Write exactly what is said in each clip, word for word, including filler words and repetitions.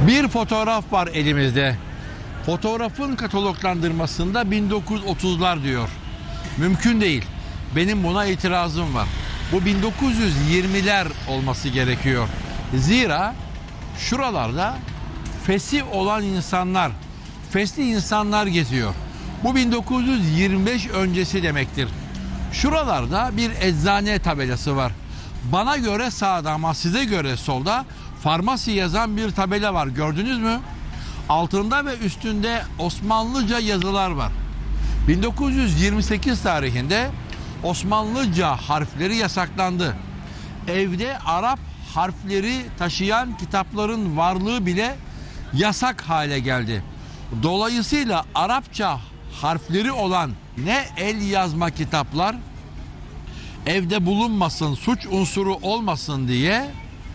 Bir fotoğraf var elimizde. Fotoğrafın kataloglandırmasında bin dokuz yüz otuzlar diyor. Mümkün değil. Benim buna itirazım var. Bu bin dokuz yüz yirmiler olması gerekiyor. Zira şuralarda fesi olan insanlar, fesli insanlar geziyor. Bu bin dokuz yüz yirmi beş öncesi demektir. Şuralarda bir eczane tabelası var. Bana göre sağda ama size göre solda farmasi yazan bir tabela var. Gördünüz mü? Altında ve üstünde Osmanlıca yazılar var. bin dokuz yüz yirmi sekiz tarihinde Osmanlıca harfleri yasaklandı. Evde Arap harfleri taşıyan kitapların varlığı bile yasak hale geldi. Dolayısıyla Arapça harfleri olan ne el yazma kitaplar evde bulunmasın, suç unsuru olmasın diye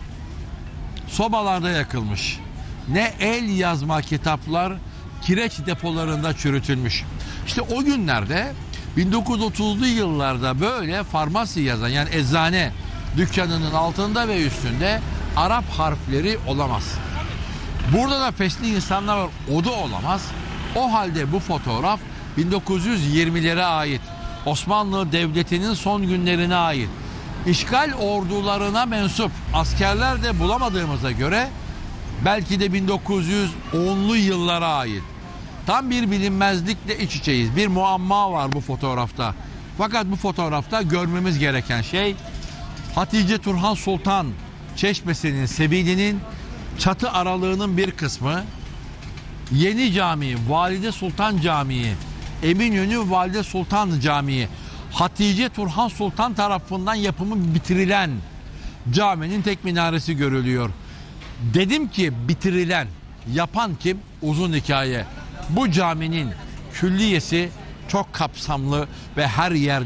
sobalarda yakılmış. Ne el yazma kitaplar kireç depolarında çürütülmüş. İşte o günlerde bin dokuz yüz otuzlu yıllarda böyle farmasi yazan, yani eczane dükkanının altında ve üstünde Arap harfleri olamaz. Burada da fesli insanlar var, o da olamaz. O halde bu fotoğraf bin dokuz yüz yirmilere ait. Osmanlı Devleti'nin son günlerine ait. İşgal ordularına mensup askerler de bulamadığımıza göre belki de bin dokuz yüz onlu yıllara ait. Tam bir bilinmezlikle iç içeyiz. Bir muamma var bu fotoğrafta. Fakat bu fotoğrafta görmemiz gereken şey Hatice Turhan Sultan Çeşmesi'nin, Sebili'nin çatı aralığının bir kısmı, Yeni Camii, Valide Sultan Camii, Eminönü Valide Sultan Camii, Hatice Turhan Sultan tarafından yapımı bitirilen caminin tek minaresi görülüyor. Dedim ki bitirilen, yapan kim? Uzun hikaye. Bu caminin külliyesi çok kapsamlı ve her yer